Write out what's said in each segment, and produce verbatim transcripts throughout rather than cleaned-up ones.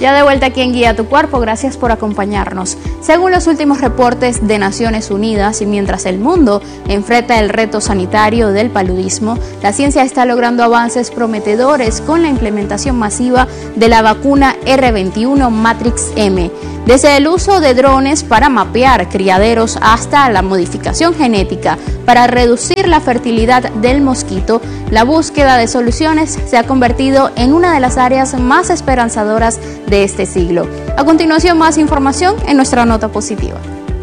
Ya de vuelta aquí en Guía tu Cuerpo, gracias por acompañarnos. Según los últimos reportes de Naciones Unidas y mientras el mundo enfrenta el reto sanitario del paludismo, la ciencia está logrando avances prometedores con la implementación masiva de la vacuna R veintiuno Matrix M. Desde el uso de drones para mapear criaderos hasta la modificación genética para reducir la fertilidad del mosquito, la búsqueda de soluciones se ha convertido en una de las áreas más esperanzadoras de este siglo. A continuación, más información en nuestra nota positiva.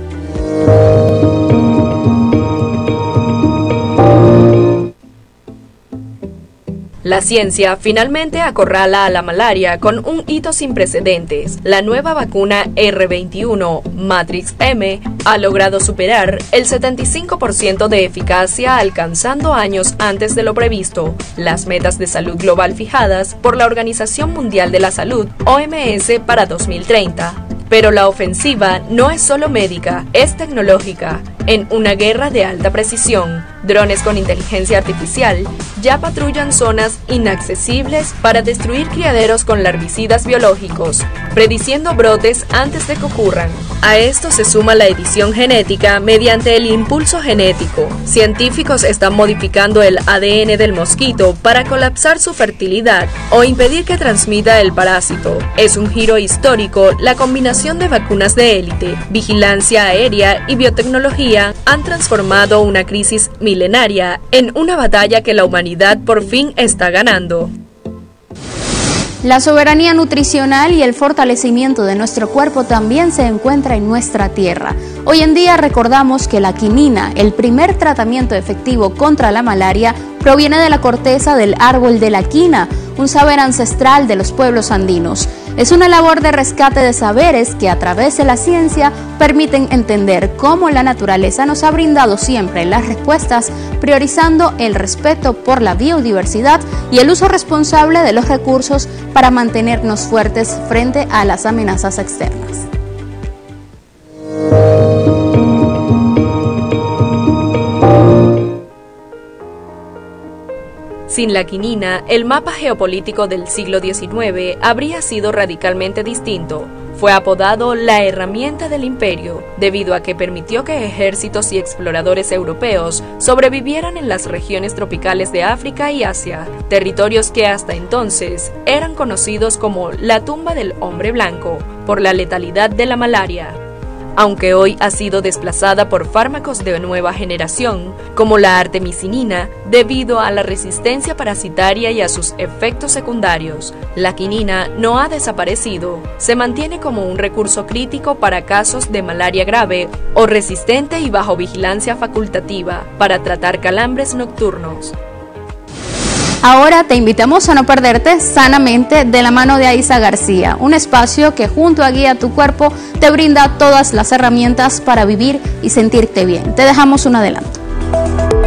La ciencia finalmente acorrala a la malaria con un hito sin precedentes. La nueva vacuna R veintiuno Matrix M ha logrado superar el setenta y cinco por ciento de eficacia, alcanzando años antes de lo previsto las metas de salud global fijadas por la Organización Mundial de la Salud, O M S, para dos mil treinta. Pero la ofensiva no es solo médica, es tecnológica. En una guerra de alta precisión, drones con inteligencia artificial ya patrullan zonas inaccesibles para destruir criaderos con larvicidas biológicos, prediciendo brotes antes de que ocurran. A esto se suma la edición genética mediante el impulso genético. Científicos están modificando el A D N del mosquito para colapsar su fertilidad o impedir que transmita el parásito. Es un giro histórico. La combinación de vacunas de élite, vigilancia aérea y biotecnología han transformado una crisis milenaria en una batalla que la humanidad por fin está ganando. La soberanía nutricional y el fortalecimiento de nuestro cuerpo también se encuentra en nuestra tierra. Hoy en día recordamos que la quinina, el primer tratamiento efectivo contra la malaria, proviene de la corteza del árbol de la quina, un saber ancestral de los pueblos andinos. Es una labor de rescate de saberes que a través de la ciencia permiten entender cómo la naturaleza nos ha brindado siempre las respuestas, priorizando el respeto por la biodiversidad y el uso responsable de los recursos para mantenernos fuertes frente a las amenazas externas. Sin la quinina, el mapa geopolítico del siglo diecinueve habría sido radicalmente distinto. Fue apodado la herramienta del imperio, debido a que permitió que ejércitos y exploradores europeos sobrevivieran en las regiones tropicales de África y Asia, territorios que hasta entonces eran conocidos como la tumba del hombre blanco, por la letalidad de la malaria. Aunque hoy ha sido desplazada por fármacos de nueva generación, como la artemisinina, debido a la resistencia parasitaria y a sus efectos secundarios, la quinina no ha desaparecido. Se mantiene como un recurso crítico para casos de malaria grave o resistente y bajo vigilancia facultativa para tratar calambres nocturnos. Ahora te invitamos a no perderte Sanamente de la mano de Aiza García, un espacio que junto a Guía tu Cuerpo te brinda todas las herramientas para vivir y sentirte bien. Te dejamos un adelanto.